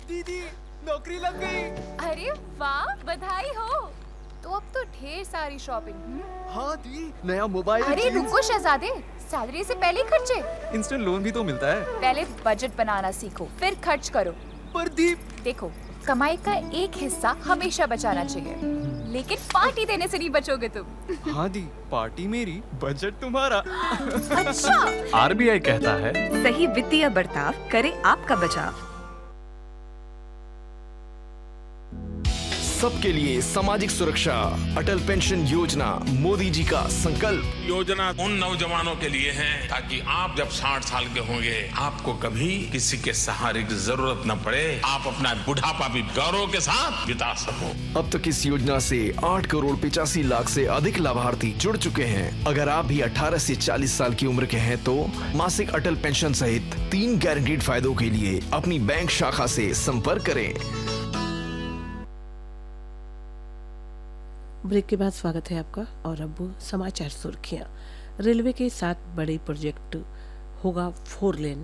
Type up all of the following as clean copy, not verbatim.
दीदी, नौकरी लग गई। अरे वाह, बधाई हो। तो अब तो ढेर सारी शॉपिंग। हाँ दी, नया मोबाइल। अरे रुको शहजादे, सैलरी से पहले खर्चे। इंस्टेंट लोन भी तो मिलता है। पहले बजट बनाना सीखो, फिर खर्च करो। पर दी, देखो, कमाई का एक हिस्सा हमेशा बचाना चाहिए, लेकिन पार्टी देने से नहीं बचोगे तुम। हाँ दी, पार्टी मेरी, बजट तुम्हारा। अच्छा। आरबीआई कहता है, सही वित्तीय बर्ताव करे आपका बचाव। सबके लिए सामाजिक सुरक्षा, अटल पेंशन योजना मोदी जी का संकल्प। योजना उन नौजवानों के लिए है ताकि आप जब 60 साल के होंगे आपको कभी किसी के सहारे की जरूरत न पड़े, आप अपना बुढ़ापा भी गौरव के साथ बिता सको। अब तक इस योजना से 8 करोड़ 85 लाख से अधिक लाभार्थी जुड़ चुके हैं। अगर आप भी 18 से 40 साल की उम्र के हैं तो मासिक अटल पेंशन सहित 3 गारंटीड फायदों के लिए अपनी बैंक शाखा से संपर्क करें। ब्रेक के बाद स्वागत है आपका। और अब समाचार सुर्खियां। रेलवे के 7 बड़े प्रोजेक्ट होगा 4 लेन।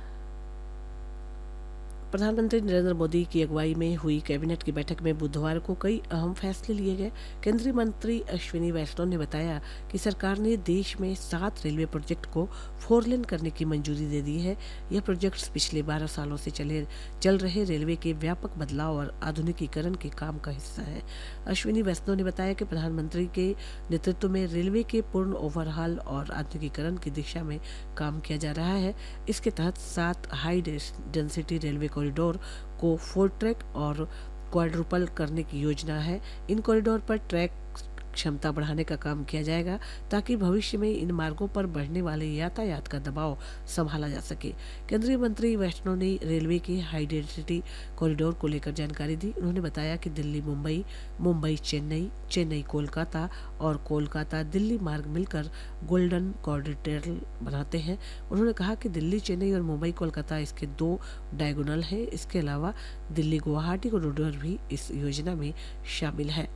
प्रधानमंत्री नरेंद्र मोदी की अगुवाई में हुई कैबिनेट की बैठक में बुधवार को कई अहम फैसले लिए गए। केंद्रीय मंत्री अश्विनी वैष्णव ने बताया कि सरकार ने देश में 7 रेलवे प्रोजेक्ट को 4 लेन करने की मंजूरी दे दी है। यह प्रोजेक्ट्स पिछले 12 सालों से चल रहे रेलवे के व्यापक बदलाव और आधुनिकीकरण के काम का हिस्सा है। अश्विनी वैष्णव ने बताया कि प्रधानमंत्री के नेतृत्व में रेलवे के पूर्ण ओवरहाल और आधुनिकीकरण की दिशा में काम किया जा रहा है। इसके तहत 7 हाई डेंसिटी रेलवे कॉरिडोर को 4 ट्रैक और क्वाड्रुपल करने की योजना है। इन कॉरिडोर पर ट्रैक क्षमता बढ़ाने का काम किया जाएगा ताकि भविष्य में इन मार्गों पर बढ़ने वाले यातायात का दबाव संभाला जा सके। केंद्रीय मंत्री वैष्णव ने रेलवे के हाई डेंसिटी कॉरिडोर को लेकर जानकारी दी। उन्होंने बताया कि दिल्ली मुंबई, मुंबई चेन्नई, चेन्नई कोलकाता और कोलकाता दिल्ली मार्ग मिलकर गोल्डन कॉरिडोर बनाते हैं। उन्होंने कहा कि दिल्ली चेन्नई और मुंबई कोलकाता इसके 2 डायगोनल हैं। इसके अलावा दिल्ली गुवाहाटी कॉरिडोर भी इस योजना में शामिल है।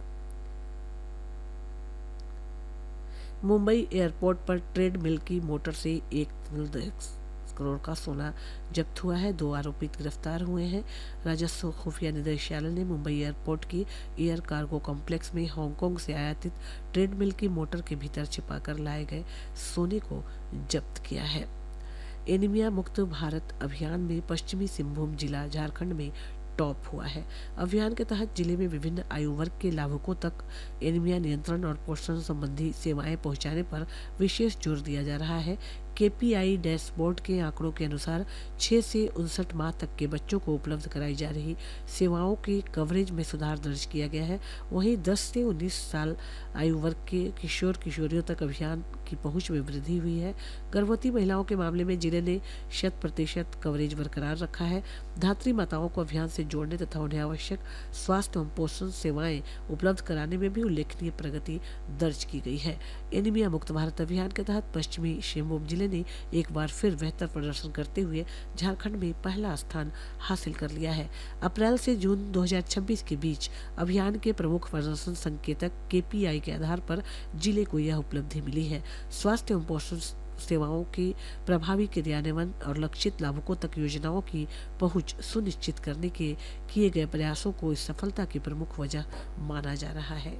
मुंबई एयरपोर्ट पर ट्रेड मिल की मोटर से 1 करोड़ का सोना जब्त हुआ है। 2 आरोपित गिरफ्तार हुए हैं। राजस्व खुफिया निदेशालय ने मुंबई एयरपोर्ट की एयर कार्गो कॉम्प्लेक्स में हांगकांग से आयातित ट्रेड मिल की मोटर के भीतर छिपाकर लाए गए सोने को जब्त किया है। एनीमिया मुक्त भारत अभियान में पश्चिमी सिंहभूम जिला झारखंड में टॉप हुआ है। अभियान के तहत जिले में विभिन्न आयु वर्ग के लाभुकों तक एनीमिया नियंत्रण और पोषण संबंधी सेवाएं पहुंचाने पर विशेष जोर दिया जा रहा है। केपीआई डैशबोर्ड के आंकड़ों के अनुसार 6 से 59 माह तक के बच्चों को उपलब्ध कराई जा रही सेवाओं के कवरेज में सुधार दर्ज किया गया है। वहीं 10 से 19 साल आयु वर्ग के किशोर किशोरियों तक अभियान की पहुंच में वृद्धि हुई है। गर्भवती महिलाओं के मामले में जिले ने 100% कवरेज बरकरार रखा है। धात्री माताओं को अभियान से जोड़ने तथा उन्हें आवश्यक स्वास्थ्य एवं पोषण सेवाएं उपलब्ध कराने में भी उल्लेखनीय प्रगति दर्ज की गई है। एनीमिया मुक्त भारत अभियान के तहत पश्चिमी सिंहभूम जिले ने एक बार फिर बेहतर प्रदर्शन करते हुए झारखंड में पहला स्थान हासिल कर लिया है। अप्रैल से जून 2026 के बीच अभियान के प्रमुख प्रदर्शन संकेतक केपीआई के आधार पर जिले को यह उपलब्धि मिली है। स्वास्थ्य एवं पोषण सेवाओं के प्रभावी क्रियान्वयन और लक्षित लाभुकों तक योजनाओं की पहुंच सुनिश्चित करने के किए गए प्रयासों को इस सफलता की प्रमुख वजह माना जा रहा है।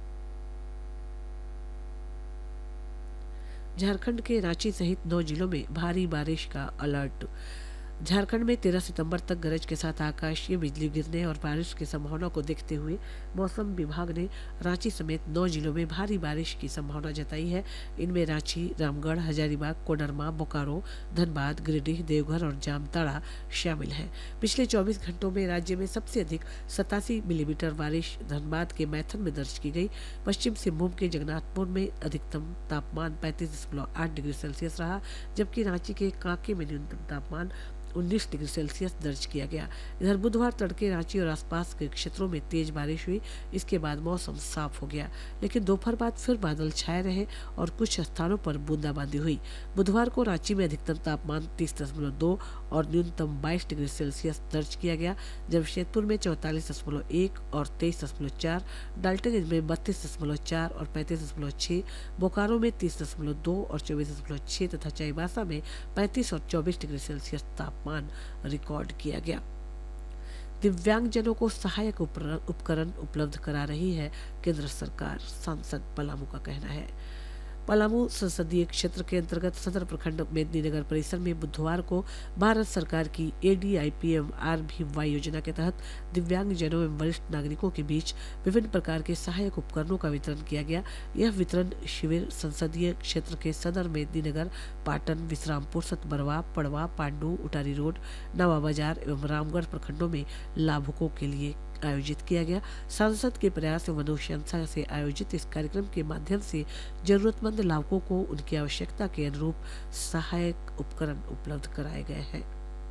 झारखंड के रांची सहित 9 जिलों में भारी बारिश का अलर्ट। झारखंड में 13 सितंबर तक गरज के साथ आकाशीय बिजली गिरने और बारिश की संभावना को देखते हुए मौसम विभाग ने रांची समेत 9 जिलों में भारी बारिश की संभावना जताई है। इनमें रांची, रामगढ़, हजारीबाग, कोडरमा, बोकारो, धनबाद, गिरिडीह, देवघर और जामताड़ा शामिल हैं। पिछले 24 घंटों में राज्य में सबसे अधिक 87 मिलीमीटर बारिश धनबाद के मैथन में दर्ज की गई। पश्चिम सिंहभूम के जगन्नाथपुर में अधिकतम तापमान 35.8 डिग्री सेल्सियस रहा, जबकि रांची के कांके में न्यूनतम तापमान 19 डिग्री सेल्सियस दर्ज किया गया। इधर बुधवार तड़के रांची और आसपास के क्षेत्रों में तेज बारिश हुई। इसके बाद मौसम साफ हो गया, लेकिन दोपहर बाद फिर बादल छाए रहे और कुछ स्थानों पर बूंदाबांदी हुई। बुधवार को रांची में अधिकतम तापमान 30.2 और न्यूनतम 22 डिग्री सेल्सियस दर्ज किया गया। जमशेदपुर में 44.1 और 23.4, डाल्टनगंज में 32.4 और 35.6, बोकारो में 30.2 और 24.6 तथा चाईबासा में 35 और 24 डिग्री सेल्सियस तापमान रिकॉर्ड किया गया। दिव्यांगजनों को सहायक उपकरण उपलब्ध करा रही है केंद्र सरकार, सांसद पलामू का कहना है। पलामू संसदीय क्षेत्र के अंतर्गत सदर प्रखंड मेदिनीनगर परिसर में बुधवार को भारत सरकार की ADIPMRBY योजना के तहत दिव्यांगजनों एवं वरिष्ठ नागरिकों के बीच विभिन्न प्रकार के सहायक उपकरणों का वितरण किया गया। यह वितरण शिविर संसदीय क्षेत्र के सदर मेदिनीनगर, पाटन, विश्रामपुर, सतबरवा, पड़वा, पांडु, उटारी रोड, नवा बाजार एवं रामगढ़ प्रखंडों में लाभुकों के लिए आयोजित किया गया। सांसद के प्रयास एवं अनुशंसा से आयोजित इस कार्यक्रम के माध्यम से जरूरतमंद लाभुकों को उनकी आवश्यकता के अनुरूप सहायक उपकरण उपलब्ध कराए गए हैं।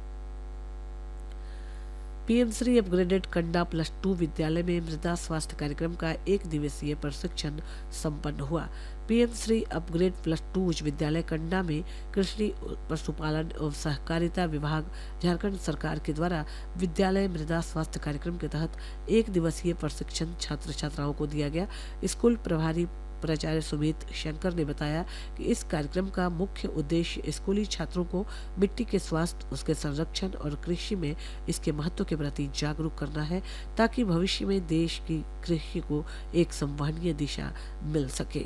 PM श्री अपग्रेडेड कंडा +2 विद्यालय में मृदा स्वास्थ्य कार्यक्रम का 1 दिवसीय प्रशिक्षण संपन्न हुआ। PM श्री अपग्रेड +2 उच्च विद्यालय कंडा में कृषि, पशुपालन एवं सहकारिता विभाग झारखंड सरकार के द्वारा विद्यालय मृदा स्वास्थ्य कार्यक्रम के तहत 1 दिवसीय प्रशिक्षण छात्र छात्राओं को दिया गया। स्कूल प्रभारी प्राचार्य सुमित शंकर ने बताया कि इस कार्यक्रम का मुख्य उद्देश्य स्कूली छात्रों को मिट्टी के स्वास्थ्य, उसके संरक्षण और कृषि में इसके महत्व के प्रति जागरूक करना है, ताकि भविष्य में देश की कृषि को एक संवहनीय दिशा मिल सके।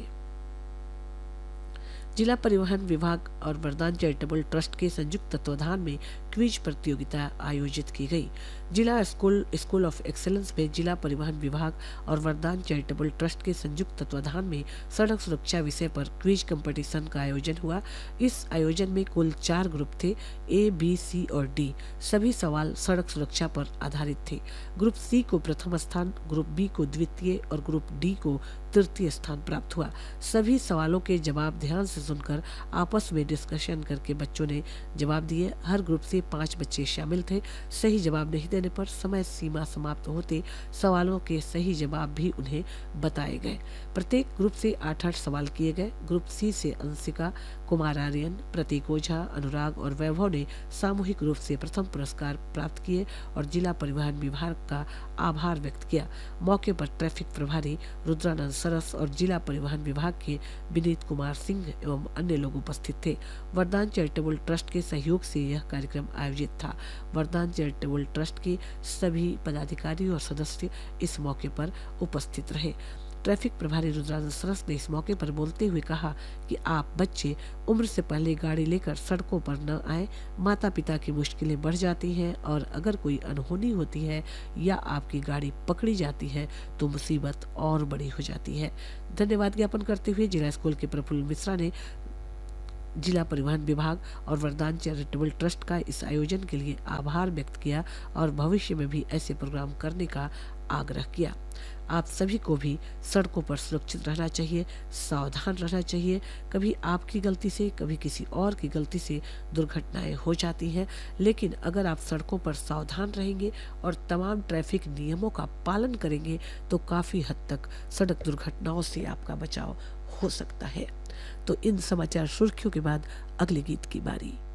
जिला परिवहन विभाग और वरदान चैरिटेबल ट्रस्ट के संयुक्त तत्वाधान में क्विज प्रतियोगिता आयोजित की गई। जिला स्कूल ऑफ एक्सेलेंस में जिला परिवहन विभाग और वरदान चैरिटेबल ट्रस्ट के संयुक्त तत्वाधान में सड़क सुरक्षा विषय पर क्विज कंपटीशन का आयोजन हुआ। इस आयोजन में कुल 4 ग्रुप थे, A, B, C और D। सभी सवाल सड़क सुरक्षा पर आधारित थे। ग्रुप C को प्रथम स्थान, ग्रुप B को द्वितीय और ग्रुप D को तृतीय स्थान प्राप्त हुआ। सभी सवालों के जवाब ध्यान से सुनकर आपस में डिस्कशन करके बच्चों ने जवाब दिए। हर ग्रुप से 5 बच्चे शामिल थे। सही जवाब नहीं देने पर समय सीमा समाप्त होते सवालों के सही जवाब भी उन्हें बताए गए। प्रत्येक ग्रुप से 8-8 सवाल किए गए। ग्रुप C से अंशिका, कुमार आर्यन, प्रतीक ओझा, अनुराग और वैभव ने सामूहिक रूप से प्रथम पुरस्कार प्राप्त किए और जिला परिवहन विभाग का आभार व्यक्त किया। मौके पर ट्रैफिक प्रभारी रुद्रानंद सरस और जिला परिवहन विभाग के विनीत कुमार सिंह एवं अन्य लोग उपस्थित थे। वरदान चैरिटेबल ट्रस्ट के सहयोग से यह कार्यक्रम आयोजित था। वरदान चैरिटेबल ट्रस्ट के सभी पदाधिकारी और सदस्य इस मौके पर उपस्थित रहे। ट्रैफिक प्रभारी रुद्रानंद सरस ने इस मौके पर बोलते हुए कहा कि आप बच्चे उम्र से पहले गाड़ी लेकर सड़कों पर न आए। माता पिता की मुश्किलें बढ़ जाती हैं और अगर कोई अनहोनी होती है या आपकी गाड़ी पकड़ी जाती है तो मुसीबत और बड़ी हो जाती है। धन्यवाद ज्ञापन करते हुए जिला स्कूल के प्रफुल्ल मिश्रा ने जिला परिवहन विभाग और वरदान चैरिटेबल ट्रस्ट का इस आयोजन के लिए आभार व्यक्त किया और भविष्य में भी ऐसे प्रोग्राम करने का आग्रह किया। आप सभी को भी सड़कों पर सुरक्षित रहना चाहिए, सावधान रहना चाहिए। कभी आपकी गलती से, कभी किसी और की गलती से दुर्घटनाएं हो जाती हैं, लेकिन अगर आप सड़कों पर सावधान रहेंगे और तमाम ट्रैफिक नियमों का पालन करेंगे तो काफी हद तक सड़क दुर्घटनाओं से आपका बचाव हो सकता है। तो इन समाचार सुर्खियों के बाद अगले गीत की बारी।